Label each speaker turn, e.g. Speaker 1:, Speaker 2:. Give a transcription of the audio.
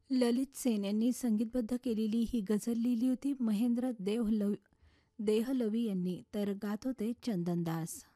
Speaker 1: ललित सेन यांनी संगीतबद्ध केलेली ही गझल लिहिली होती महेंद्र देहलवी यांनी, तर गात होते चंदन दास.